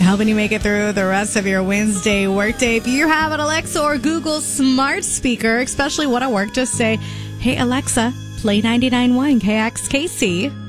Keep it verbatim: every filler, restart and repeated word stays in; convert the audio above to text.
helping you make it through the rest of your Wednesday workday. If you have an Alexa or Google smart speaker, especially when at work, just say, hey, Alexa, play ninety-nine point one K X K C.